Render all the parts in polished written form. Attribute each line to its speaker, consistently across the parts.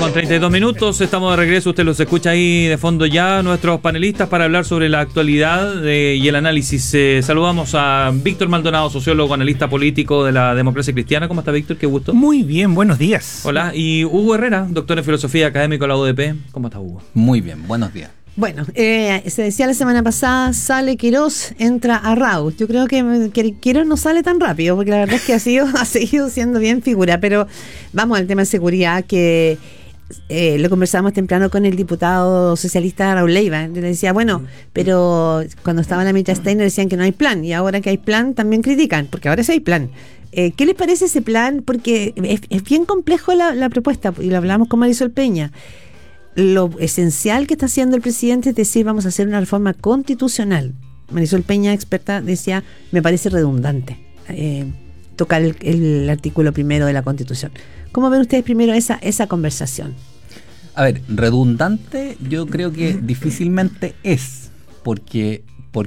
Speaker 1: 8:32, estamos de regreso, usted los escucha ahí de fondo ya, nuestros panelistas para hablar sobre la actualidad y el análisis. Saludamos a Víctor Maldonado, sociólogo, analista político de la Democracia Cristiana. ¿Cómo está, Víctor? Qué gusto.
Speaker 2: Muy bien, buenos días.
Speaker 1: Hola, y Hugo Herrera, doctor en filosofía, académico de la UDP. ¿Cómo está, Hugo?
Speaker 3: Muy bien, buenos días.
Speaker 4: Bueno, se decía la semana pasada, sale Quirós, entra Arrau. Yo creo que Quirós no sale tan rápido, porque la verdad es que ha seguido siendo bien figura. Pero vamos al tema de seguridad, que lo conversábamos temprano con el diputado socialista Raúl Leiva. Le decía, bueno, pero cuando estaba la ministra Steiner decían que no hay plan, y ahora que hay plan también critican, porque ahora sí hay plan. ¿Qué les parece ese plan? Porque es bien complejo la propuesta, y lo hablamos con Marisol Peña. Lo esencial que está haciendo el presidente es decir, vamos a hacer una reforma constitucional. Marisol Peña, experta, decía, me parece redundante tocar el artículo primero de la Constitución. ¿Cómo ven ustedes primero esa conversación?
Speaker 3: A ver, redundante yo creo que difícilmente es, porque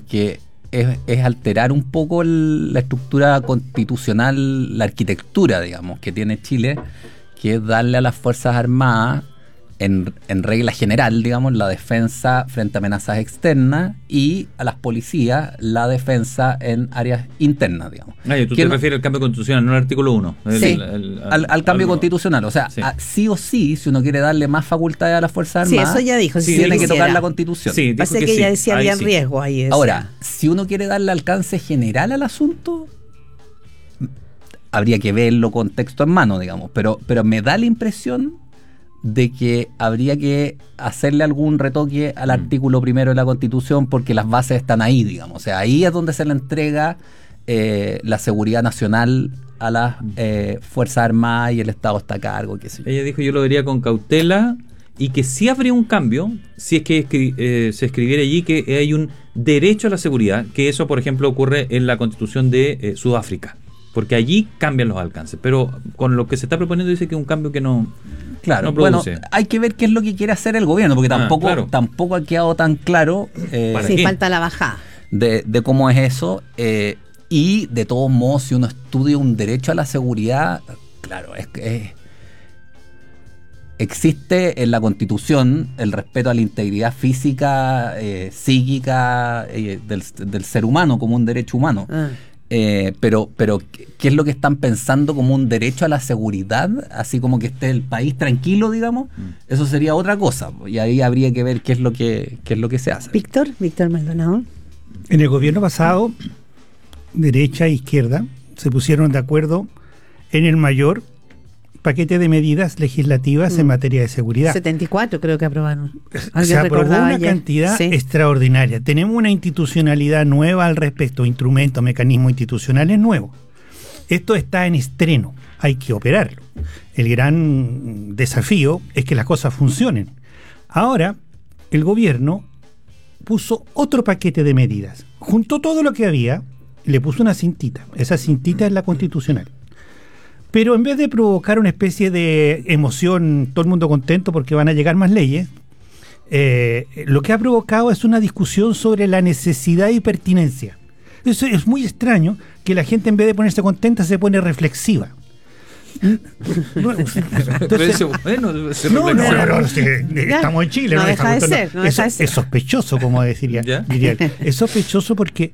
Speaker 3: es alterar un poco la estructura constitucional, la arquitectura, digamos, que tiene Chile, que es darle a las Fuerzas Armadas, en regla general, digamos, la defensa frente a amenazas externas, y a las policías la defensa en áreas internas, digamos.
Speaker 1: ¿Tú te refieres al cambio constitucional, no al artículo 1?
Speaker 3: Sí, al cambio constitucional. O sea, sí o sí, si uno quiere darle más facultades a las Fuerzas Armadas,
Speaker 4: sí, eso ya dijo,
Speaker 3: tiene que tocar la Constitución.
Speaker 1: Sí,
Speaker 4: pasa que ella decía había riesgo ahí.
Speaker 3: Ahora, si uno quiere darle alcance general al asunto, habría que verlo con texto en mano, digamos, pero me da la impresión de que habría que hacerle algún retoque al artículo primero de la Constitución, porque las bases están ahí, digamos. O sea, ahí es donde se le entrega la seguridad nacional a las Fuerzas Armadas, y el Estado está a cargo, qué sé yo.
Speaker 1: Ella dijo, yo lo vería con cautela, y que sí habría un cambio si es que se escribiera allí que hay un derecho a la seguridad, que eso, por ejemplo, ocurre en la Constitución de Sudáfrica, porque allí cambian los alcances, pero con lo que se está proponiendo dice que es un cambio que no...
Speaker 3: Claro, bueno, hay que ver qué es lo que quiere hacer el gobierno, porque tampoco ha quedado tan claro.
Speaker 4: Sí, falta la bajada.
Speaker 3: De cómo es eso. Y de todos modos, si uno estudia un derecho a la seguridad, claro, existe en la Constitución el respeto a la integridad física, psíquica del ser humano como un derecho humano. Pero ¿qué es lo que están pensando como un derecho a la seguridad? Así como que esté el país tranquilo, digamos. Eso sería otra cosa, y ahí habría que ver qué es lo que se hace.
Speaker 4: Víctor Maldonado.
Speaker 2: En el gobierno pasado, derecha e izquierda se pusieron de acuerdo en el mayor paquete de medidas legislativas en materia de seguridad.
Speaker 4: 74 creo que aprobaron.
Speaker 2: Se aprobó una cantidad extraordinaria. Tenemos una institucionalidad nueva al respecto, instrumentos, mecanismos institucionales nuevos. Esto está en estreno, hay que operarlo. El gran desafío es que las cosas funcionen. Ahora, el gobierno puso otro paquete de medidas. Juntó todo lo que había, le puso una cintita. Esa cintita es la constitucional. Pero en vez de provocar una especie de emoción, todo el mundo contento porque van a llegar más leyes, lo que ha provocado es una discusión sobre la necesidad y pertinencia. Eso es muy extraño, que la gente, en vez de ponerse contenta, se pone reflexiva.
Speaker 1: Entonces,
Speaker 2: estamos en Chile.
Speaker 4: No deja de ser.
Speaker 2: Es sospechoso, como diría él. Es sospechoso porque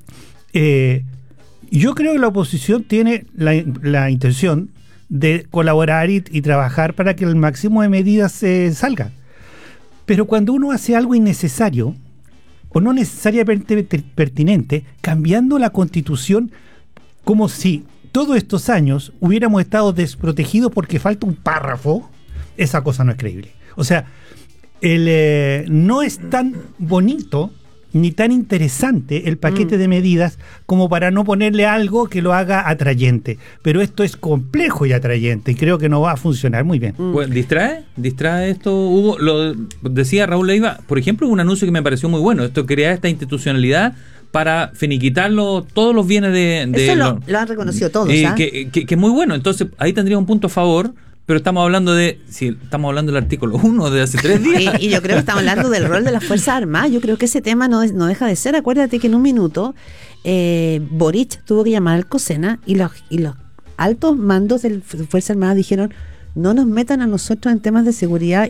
Speaker 2: yo creo que la oposición tiene la intención de colaborar y trabajar para que el máximo de medidas salga. Pero cuando uno hace algo innecesario o no necesariamente pertinente, cambiando la Constitución como si todos estos años hubiéramos estado desprotegidos porque falta un párrafo, esa cosa no es creíble. O sea, no es tan bonito ni tan interesante el paquete de medidas como para no ponerle algo que lo haga atrayente. Pero esto es complejo y atrayente, y creo que no va a funcionar muy bien.
Speaker 1: Bueno, ¿distrae esto, Hugo? Lo decía Raúl Leiva, por ejemplo, un anuncio que me pareció muy bueno, esto crea esta institucionalidad para finiquitarlo todos los bienes de
Speaker 4: eso lo han reconocido todos,
Speaker 1: que es muy bueno. Entonces ahí tendría un punto a favor. Pero estamos hablando del artículo 1 de hace 3 días.
Speaker 4: Y yo creo que estamos hablando del rol de las Fuerzas Armadas. Yo creo que ese tema no deja de ser. Acuérdate que en un minuto Boric tuvo que llamar al COSENA y los altos mandos de las Fuerzas Armadas dijeron: no nos metan a nosotros en temas de seguridad